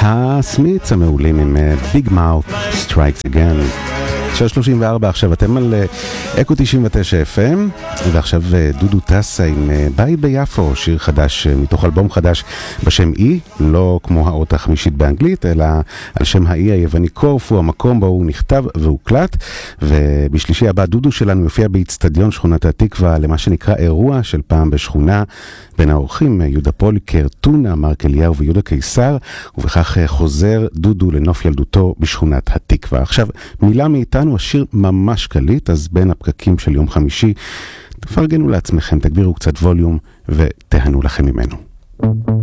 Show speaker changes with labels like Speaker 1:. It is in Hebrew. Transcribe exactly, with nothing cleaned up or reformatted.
Speaker 1: הסמיץ המעולים עם Big Mouth Strikes Again. שש שלושים וארבע עכשיו, אתם על אקו תשעים ותשע אף אם, ועכשיו דודו טסה עם בית ביפו, שיר חדש מתוך אלבום חדש בשם אי, לא כמו האות החמישית באנגלית, אלא על שם האי היווני קורפו, המקום בו הוא נכתב והוקלט. ובשלישי הבא דודו שלנו יופיע באצטדיון שכונת התקווה למה שנקרא אירוע של פעם בשכונה, בין האורחים יהודה פוליקר, טונה, מרק אליהו ויהודה קיסר, ובכך חוזר דודו לנוף ילדותו בשכונת התקווה. עכשיו, מילה מאיתנו, השיר ממש קליט, אז בין הפקקים של יום חמישי, תפרגנו לעצמכם, תגבירו קצת ווליום ותהנו לכם ממנו.